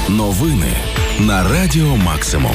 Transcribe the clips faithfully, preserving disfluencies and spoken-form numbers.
Новини на Радіо Максимум.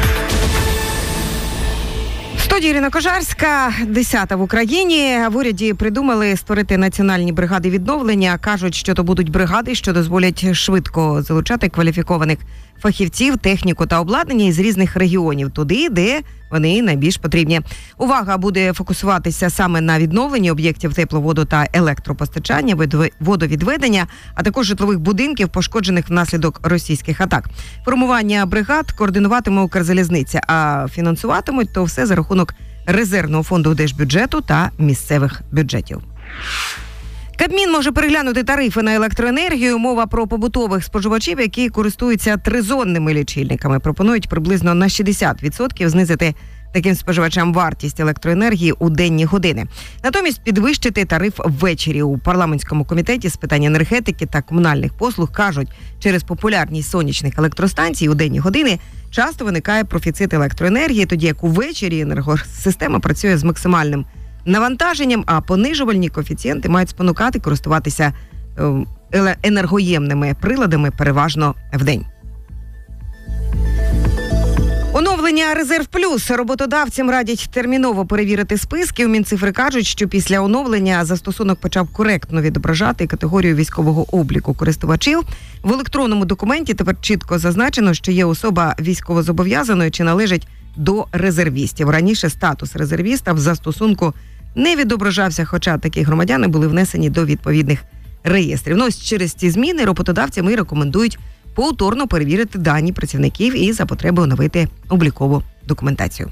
В студії Ірина Кожарська, десята в Україні. В уряді придумали створити національні бригади відновлення. Кажуть, що то будуть бригади, що дозволять швидко залучати кваліфікованих фахівців, техніку та обладнання із різних регіонів, туди, де вони найбільш потрібні. Увага буде фокусуватися саме на відновленні об'єктів тепловоду та електропостачання, водовідведення, а також житлових будинків, пошкоджених внаслідок російських атак. Формування бригад координуватиме Укрзалізниця, а фінансуватимуть то все за рахунок резервного фонду держбюджету та місцевих бюджетів. Кабмін може переглянути тарифи на електроенергію. Мова про побутових споживачів, які користуються тризонними лічильниками. Пропонують приблизно на шістдесят відсотків знизити таким споживачам вартість електроенергії у денні години. Натомість підвищити тариф ввечері. У парламентському комітеті з питань енергетики та комунальних послуг кажуть, через популярність сонячних електростанцій у денні години часто виникає профіцит електроенергії, тоді як увечері енергосистема працює з максимальним навантаженням, а понижувальні коефіцієнти мають спонукати користуватися енергоємними приладами переважно вдень. Оновлення «Резерв Плюс». Роботодавцям радять терміново перевірити списки. У Мінцифри кажуть, що після оновлення застосунок почав коректно відображати категорію військового обліку користувачів. В електронному документі тепер чітко зазначено, що є особа військовозобов'язаною чи належить до резервістів. Раніше статус резервіста в застосунку не відображався, хоча такі громадяни були внесені до відповідних реєстрів. Ну, ось через ці зміни роботодавцям і рекомендують повторно перевірити дані працівників і за потреби оновити облікову документацію.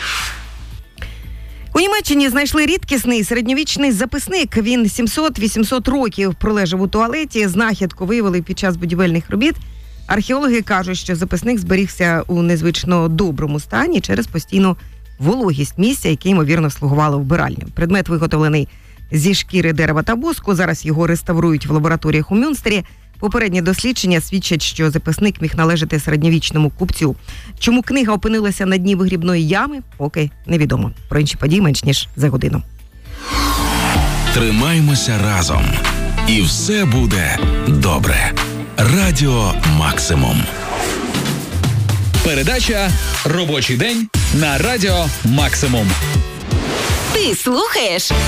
У Німеччині знайшли рідкісний середньовічний записник. Він сімсот-вісімсот років пролежав у туалеті. Знахідку виявили під час будівельних робіт. Археологи кажуть, що записник зберігся у незвично доброму стані через постійну вологість місця, яке, ймовірно, слугувало вбиральню. Предмет виготовлений зі шкіри дерева та воску. Зараз його реставрують в лабораторіях у Мюнстері. Попередні дослідження свідчать, що записник міг належати середньовічному купцю. Чому книга опинилася на дні вигрібної ями, поки невідомо. Про інші події менш ніж за годину. Тримаймося разом. І все буде добре. Радіо Максимум. Передача «Робочий день» на Радіо Максимум. Ти слухаєш